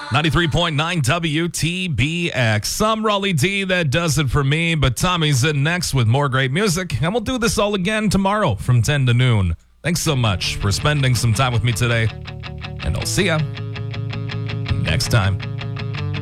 93.9 WTBX. Some Raleigh D, that does it for me, but Tommy's in next with more great music, and we'll do this all again tomorrow from 10 to noon. Thanks so much for spending some time with me today, and I'll see ya next time.